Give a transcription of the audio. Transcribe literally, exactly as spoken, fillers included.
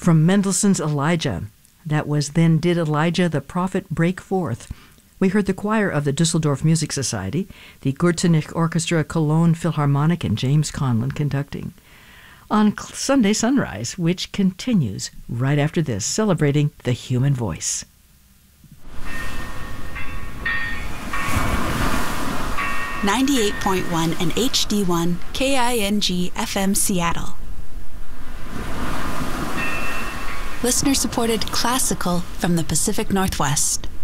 From Mendelssohn's Elijah, that was Then Did Elijah the Prophet Break Forth, we heard the choir of the Dusseldorf Music Society, the Gürzenich Orchestra, Cologne Philharmonic, and James Conlon conducting. On Sunday Sunrise, which continues right after this, celebrating the human voice. ninety-eight point one and H D one K I N G F M Seattle. Listener-supported classical from the Pacific Northwest.